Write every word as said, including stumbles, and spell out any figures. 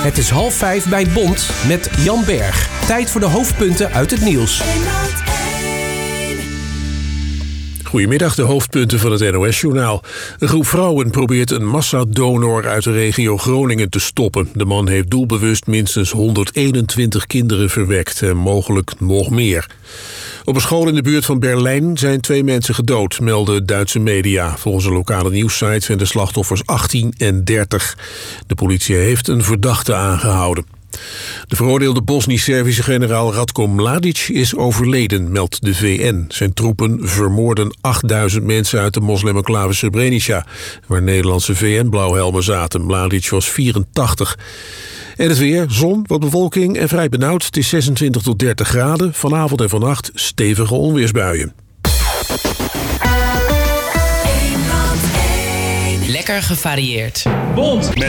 Het is half vijf bij Bond met Jan Berg. Tijd voor de hoofdpunten uit het nieuws. Goedemiddag, de hoofdpunten van het N O S-journaal. Een groep vrouwen probeert een massadonor uit de regio Groningen te stoppen. De man heeft doelbewust minstens honderdeenentwintig kinderen verwekt en mogelijk nog meer. Op een school in de buurt van Berlijn zijn twee mensen gedood, melden Duitse media. Volgens een lokale nieuwssite zijn de slachtoffers achttien en dertig. De politie heeft een verdachte aangehouden. De veroordeelde Bosnisch-Servische generaal Ratko Mladic is overleden, meldt de V N. Zijn troepen vermoorden achtduizend mensen uit de moslim-enclave Srebrenica, waar Nederlandse V N-blauwhelmen zaten. Mladic was vierentachtig. En het weer, zon, wat bewolking en vrij benauwd. Het is zesentwintig tot dertig graden. Vanavond en vannacht stevige onweersbuien. Lekker gevarieerd. Bond.